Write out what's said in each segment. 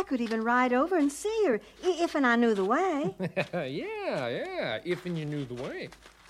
could even ride over and see her, if and I knew the way. Yeah, if and you knew the way.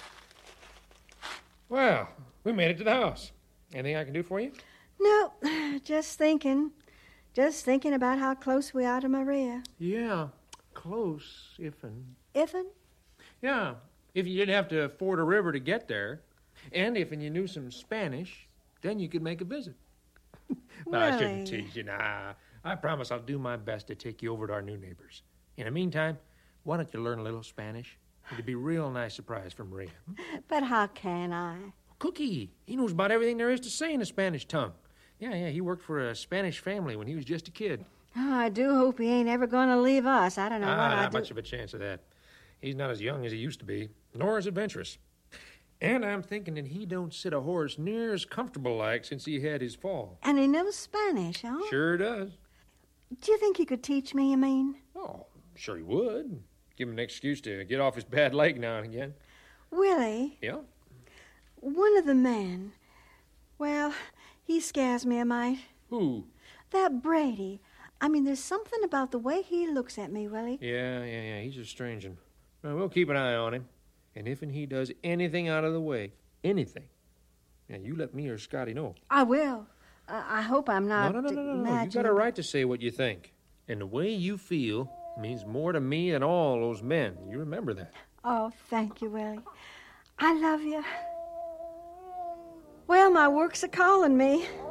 Well, we made it to the house. Anything I can do for you? No, just thinking. Just thinking about how close we are to Maria. Yeah, close, if and... If'n? Yeah, if you didn't have to ford a river to get there, and if and you knew some Spanish, then you could make a visit. No, I shouldn't tease you. Nah, I promise I'll do my best to take you over to our new neighbors. In the meantime, why don't you learn a little Spanish? It'd be a real nice surprise for Maria. But how can I? Cookie, he knows about everything there is to say in the Spanish tongue. Yeah, he worked for a Spanish family when he was just a kid. Oh, I do hope he ain't ever going to leave us. I don't know what I'd do. Not much of a chance of that. He's not as young as he used to be, nor as adventurous. And I'm thinking that he don't sit a horse near as comfortable like since he had his fall. And he knows Spanish, huh? Sure does. Do you think he could teach me, you mean? Oh, sure he would. Give him an excuse to get off his bad leg now and again. Willie? Yeah? One of the men. Well, he scares me a mite. Who? That Brady. I mean, there's something about the way he looks at me, Willie. Yeah. He's a strange one. Well, we'll keep an eye on him. And if and he does anything out of the way, anything, you let me or Scotty know. I will. I hope I'm not... No. You got a right to say what you think. And the way you feel means more to me than all those men. You remember that. Oh, thank you, Willie. I love you. Well, my work's a-calling me.